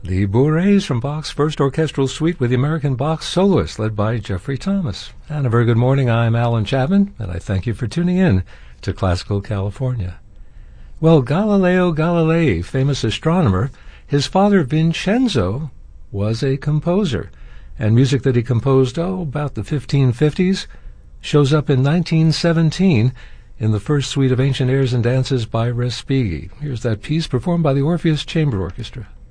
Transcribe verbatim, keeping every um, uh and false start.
The Bourrées from Bach's First Orchestral Suite with the American Bach soloist led by Jeffrey Thomas. And a very good morning. I'm Alan Chapman, and I thank you for tuning in to Classical California. Well, Galileo Galilei, famous astronomer, his father Vincenzo was a composer, and music that he composed, oh, about the fifteen fifties, shows up in nineteen seventeen in the first suite of Ancient Airs and Dances by Respighi. Here's that piece performed by the Orpheus Chamber Orchestra.